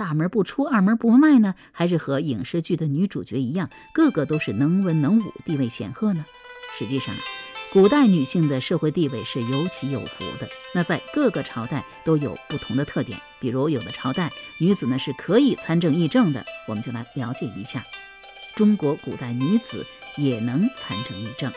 大门不出二门不迈呢？还是和影视剧的女主角一样，个个都是能文能武，地位显赫呢？实际上，古代女性的社会地位是有起有伏的，那在各个朝代都有不同的特点。比如有的朝代女子呢是可以参政议政的，我们就来了解一下。中国古代女子也能参政议政。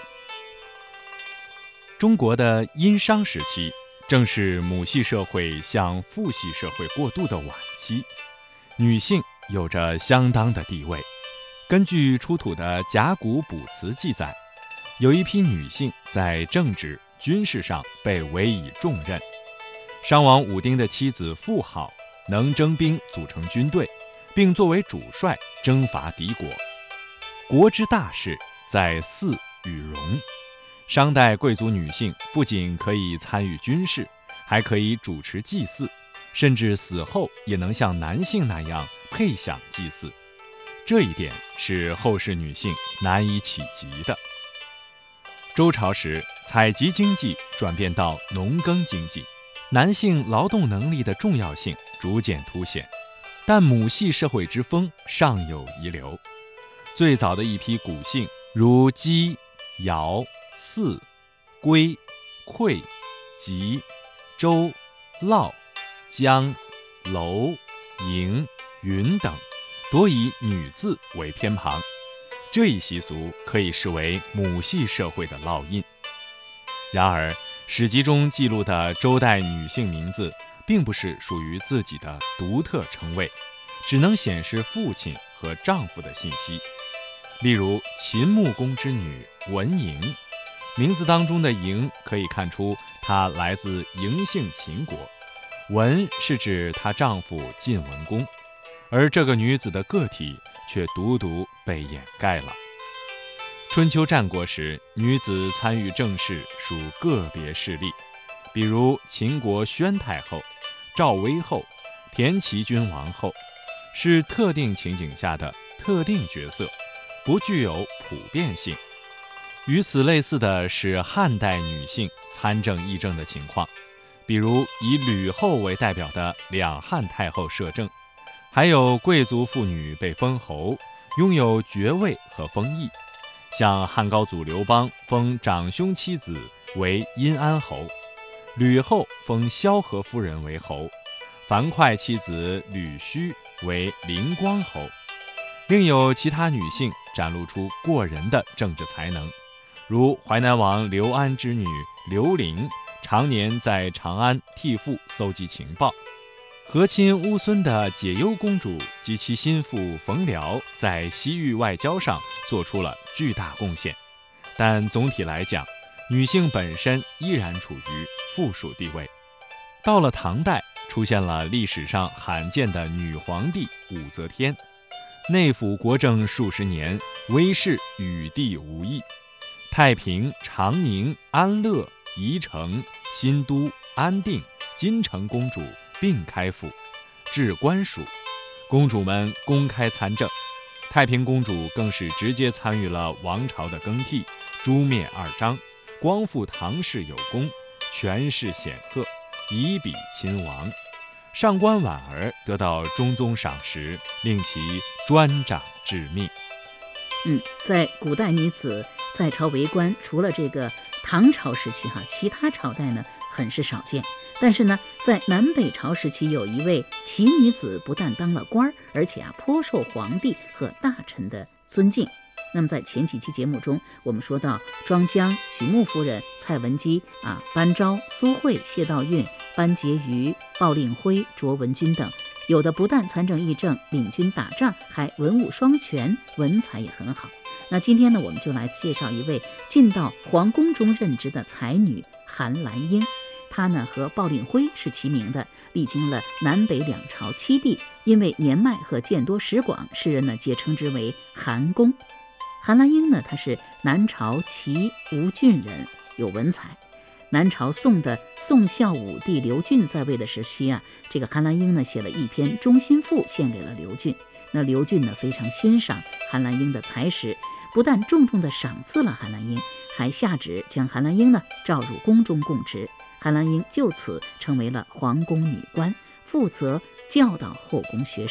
中国的殷商时期正是母系社会向父系社会过渡的晚期，女性有着相当的地位。根据出土的甲骨卜辞记载，有一批女性在政治、军事上被委以重任。商王武丁的妻子妇好，能征兵组成军队，并作为主帅征伐敌国。国之大事，在祀与戎。商代贵族女性不仅可以参与军事，还可以主持祭祀，甚至死后也能像男性那样配享祭祀。这一点是后世女性难以企及的。周朝时，采集经济转变到农耕经济，男性劳动能力的重要性逐渐凸显，但母系社会之风尚有遗留。最早的一批古姓，如姬、尧、姒、归、喟、吉、周、嫪、姜、楼、嬴、允等，多以女字为偏旁。这一习俗可以视为母系社会的烙印。然而，史籍中记录的周代女性名字并不是属于自己的独特称谓，只能显示父亲和丈夫的信息。例如秦穆公之女文嬴，名字当中的嬴可以看出她来自嬴姓秦国，文是指她丈夫晋文公，而这个女子的个体却独独被掩盖了。春秋战国时，女子参与政事属个别事例，比如秦国宣太后、赵威后、田齐君王后，是特定情景下的特定角色，不具有普遍性。与此类似的是汉代女性参政议政的情况，比如以吕后为代表的两汉太后摄政，还有贵族妇女被封侯，拥有爵位和封邑，像汉高祖刘邦封长兄妻子为殷安侯，吕后封萧何夫人为侯，樊哙妻子吕须为灵光侯。另有其他女性展露出过人的政治才能，如淮南王刘安之女刘伶，常年在长安替父搜集情报。和亲乌孙的解忧公主及其心腹冯辽在西域外交上做出了巨大贡献，但总体来讲，女性本身依然处于附属地位。到了唐代，出现了历史上罕见的女皇帝武则天，内辅国政数十年，威势与帝无异。太平、长宁、安乐、宜城、新都、安定、金城公主并开府，置官署，公主们公开参政。太平公主更是直接参与了王朝的更替，诛灭二张，光复唐氏有功，权势显赫，以比亲王。上官婉儿得到中宗赏识，令其专掌致命。 在古代女子在朝为官，除了这个唐朝时期其他朝代呢很是少见。但是呢，在南北朝时期，有一位奇女子不但当了官，而且颇受皇帝和大臣的尊敬。那么在前几期节目中，我们说到庄姜、许穆夫人、蔡文姬班昭、苏慧、谢道韫、班婕妤、鲍令辉、卓文君等，有的不但参政议政、领军打仗，还文武双全，文采也很好。那今天呢，我们就来介绍一位进到皇宫中任职的才女韩兰英。她呢和鲍令辉是齐名的，历经了南北两朝七帝，因为年迈和见多识广，世人呢皆称之为韩公。韩兰英呢，她是南朝齐吴郡人，有文采。南朝宋的宋孝武帝刘俊在位的时期这个韩兰英呢写了一篇忠心赋献给了刘俊。那刘俊呢非常欣赏韩兰英的才识，不但重重地赏赐了韩兰英，还下旨将韩兰英呢召入宫中供职。韩兰英就此成为了皇宫女官，负责教导后宫学